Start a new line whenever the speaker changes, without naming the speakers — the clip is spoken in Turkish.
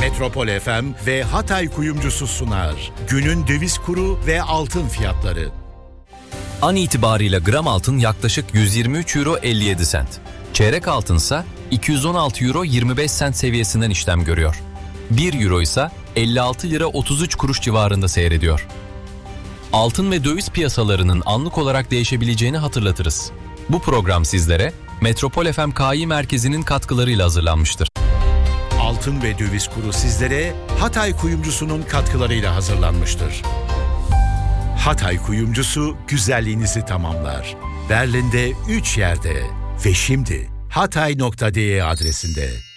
Metropol FM ve Hatay Kuyumcusu sunar. Günün döviz kuru ve altın fiyatları.
An itibariyle gram altın yaklaşık 123 euro 57 sent. Çeyrek altınsa 216 euro 25 sent seviyesinden işlem görüyor. 1 euro ise 56 lira 33 kuruş civarında seyrediyor. Altın ve döviz piyasalarının anlık olarak değişebileceğini hatırlatırız. Bu program sizlere Metropol FM Kİ Merkezi'nin katkılarıyla hazırlanmıştır.
Altın ve döviz kuru sizlere Hatay Kuyumcusu'nun katkılarıyla hazırlanmıştır. Hatay Kuyumcusu güzelliğinizi tamamlar. Berlin'de 3 yerde ve şimdi hatay.de adresinde.